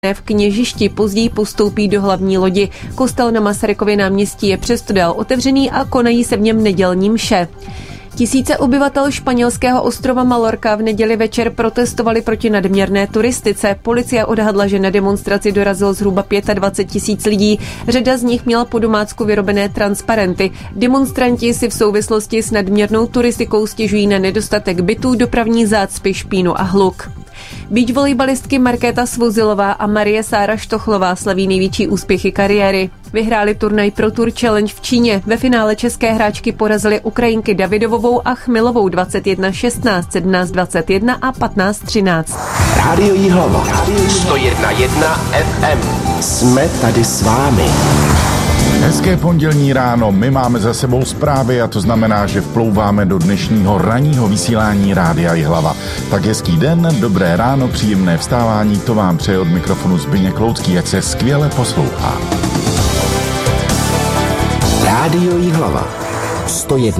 v Kněžišti, později postoupí do hlavní lodi. Kostel na Masarykově náměstí je přesto dál otevřený a konají se v něm nedělní mše. Tisíce obyvatel španělského ostrova Mallorca v neděli večer protestovali proti nadměrné turistice. Policie odhadla, že na demonstraci dorazilo zhruba 25 000 lidí. Řada z nich měla po domácku vyrobené transparenty. Demonstranti si v souvislosti s nadměrnou turistikou stěžují na nedostatek bytů, dopravní zácpy, špínu a hluk. Beach volejbalistky Markéta Svozilová a Marie Sára Štochlová slaví největší úspěchy kariéry. Vyhráli turnaj Pro Tour Challenge v Číně. Ve finále české hráčky porazily Ukrajinky Davidovovou a Chmilovou 21-16, 17-21 a 15-13. Rádio Jihlava 101,1 FM. Jsme tady s vámi. Hezké pondělní ráno, my máme za sebou zprávy a to znamená, že vplouváme do dnešního ranního vysílání Rádia Jihlava. Tak hezký den, dobré ráno, příjemné vstávání, to vám přeje od mikrofonu Zbyněk Loucký, ať se skvěle poslouchá. Rádio Jihlava 101,1